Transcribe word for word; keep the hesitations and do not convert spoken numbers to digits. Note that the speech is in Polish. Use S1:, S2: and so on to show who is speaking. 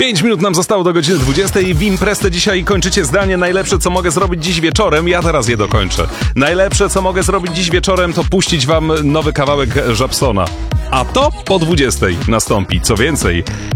S1: pięć minut nam zostało do godziny dwudziestej. W imprezę dzisiaj kończycie zdanie: najlepsze, co mogę zrobić dziś wieczorem. Ja teraz je dokończę. Najlepsze, co mogę zrobić dziś wieczorem, to puścić wam nowy kawałek Żabsona. A to po dwudziestej nastąpi. Co więcej,